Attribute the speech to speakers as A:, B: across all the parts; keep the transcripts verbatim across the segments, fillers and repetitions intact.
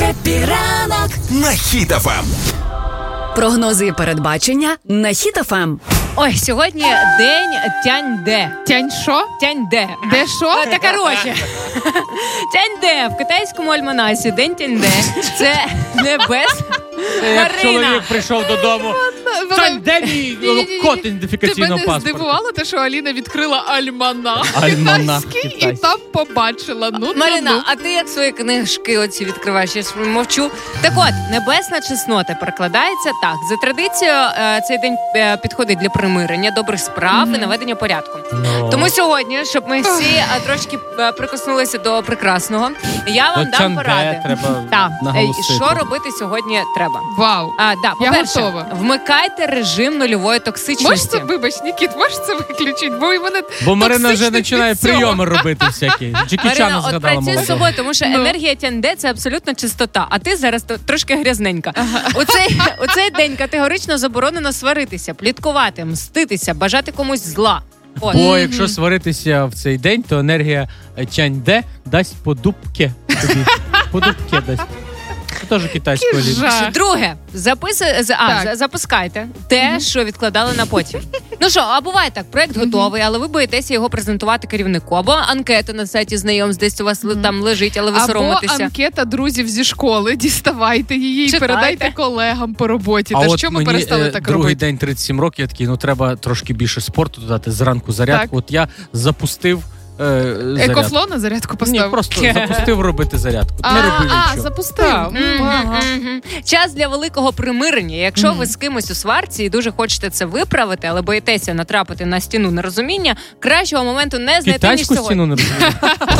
A: Хеппі ранок
B: на Хіт еф ем.
A: Прогнози і передбачення на Хіт еф ем.
C: Ой, сьогодні день Тяньде.
D: Тянь що?
C: Тяньде.
D: Де що?
C: Та коротше. Тяньде. В китайському альманасі день Тяньде. Це небес.
E: Як чоловік прийшов додому. Тяньде мій код ідентифікаційного
D: паспорту.
E: паспорту.
D: Тебе не здивувало те, що Аліна відкрила альманах
E: Альманах
D: китайський і
E: китайський.
D: там побачила. Ну,
C: Марина,
D: ну, ну.
C: а ти як свої книжки оці відкриваєш? Я ж мовчу. Так от, небесна чеснота перекладається так. За традицією, цей день підходить для примирення, добрих справ mm-hmm. і наведення порядку.
E: No.
C: Тому сьогодні, щоб ми всі трошки прикоснулися до прекрасного, я вам
E: до
C: дам поради.
E: Треба
C: так.
E: наголосити.
C: Що робити сьогодні треба?
D: Вау.
C: А, да,
D: я
C: по-перше,
D: готова.
C: Вмикайте режим нульової токсичності.
D: Можеш це, вибач, Нікіт, можеш це виключити? Бо і мене
E: Бо Марина вже
D: токсичний
E: починає
D: від цього.
E: прийоми робити всякі. Джекі Чана
C: от
E: згадала
C: працюй з
E: молодого.
C: собою, тому що
D: Ну.
C: енергія Тяньде – це абсолютно чистота, а ти зараз то- трошки грязненька. У цей, у цей день категорично заборонено сваритися, пліткувати, мститися, бажати комусь зла. От.
E: Бо якщо сваритися в цей день, то енергія Тяньде дасть по дубки тобі. По дубки дасть. Це теж китайською лінію.
D: Жах.
C: Друге, записи, з- а,
D: Так.
C: за- запускайте те, що відкладали на потім. Ну що, а буває так, проект готовий, але ви боїтеся його презентувати керівнику. Або анкета на сайті знайомств десь у вас ли- там лежить, але ви
D: Або
C: соромитеся.
D: анкета друзів зі школи, діставайте її і
C: Читайте.
D: передайте колегам по роботі.
E: А
D: Та
E: от
D: що ми
E: мені
D: перестали
E: е,
D: так
E: другий
D: робити?
E: день тридцять сім років, я такий, ну треба трошки більше спорту додати, зранку зарядку.
D: Так.
E: От я запустив е, зарядку.
D: Екофло на зарядку
E: Ні,
D: поставив?
E: просто запустив робити зарядку.
D: А,
E: Не робив
D: а,
E: нічого.
D: запустив.
C: Мгм,
D: Ага.
C: мгм. Час для великого примирення. Якщо
D: Мгм.
C: ви з кимось у сварці і дуже хочете це виправити, але боїтеся натрапити на стіну нерозуміння, кращого моменту не знайти, ніж
E: Китайську
C: сьогодні.
E: стіну не розумію.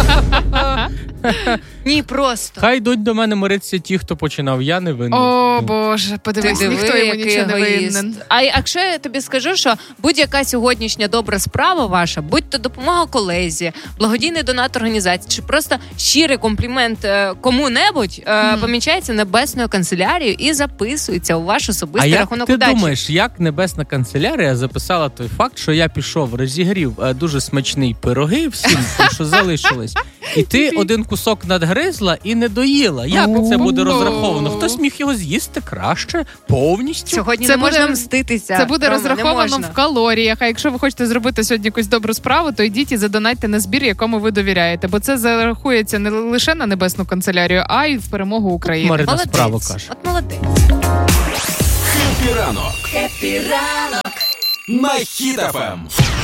C: Ні, просто.
E: Хай йдуть до мене миритися ті, хто починав. Я не винен.
D: О, Боже,
C: Ти
D: подивись,
C: диви,
D: ніхто йому
C: який
D: нічого не
C: егоїст.
D: винен.
C: А якщо я тобі скажу, що будь-яка сьогоднішня добра справа ваша, будь-то допомога колезі, благодійний донат організації, чи просто щирий комплімент е, кому-небудь, е,
D: Мгм.
C: помічається небесною канцелярією і записується у ваш
E: А
C: особистий
E: як
C: рахунок
E: ти
C: удачі.
E: думаєш, як Небесна канцелярія записала той факт, що я пішов, розігрів е, дуже смачний пироги всім, тому що залишились, і ти один кусок надгризла і не доїла. Як це буде розраховано? Хтось міг його з'їсти краще, повністю?
C: Сьогодні
D: Це
C: не можна
D: буде-
C: мститися.
D: Це буде
C: Рома, не
D: розраховано
C: можна.
D: в калоріях. А якщо ви хочете зробити сьогодні якусь добру справу, то йдіть і задонайте на збір, якому ви довіряєте. Бо це зарахується не лише на Небесну канцелярію, а й в перемогу України.
E: Марина
C: Молодець.
E: справу каже.
C: От молодець.
B: Хеппі ранок. Хеппі ранок. На Хіт еф ем.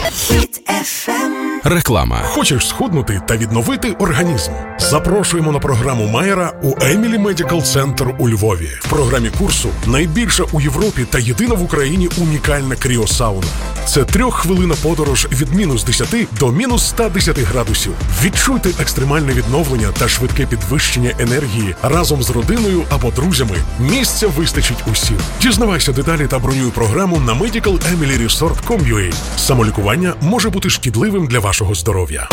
B: Реклама.
F: Хочеш схуднути та відновити організм? Запрошуємо на програму Майера у Емілі Медикал Центр у Львові. В програмі курсу найбільша у Європі та єдина в Україні унікальна кріосауна. Це трьоххвилинна подорож від мінус десяти до мінус ста десяти градусів. Відчуйте екстремальне відновлення та швидке підвищення енергії разом з родиною або друзями. Місця вистачить усім. Дізнавайся деталі та бронюй програму на медикал емілі ресорт крапка ком крапка ю а. Самолікування може бути шкідливим для вашого здоров'я.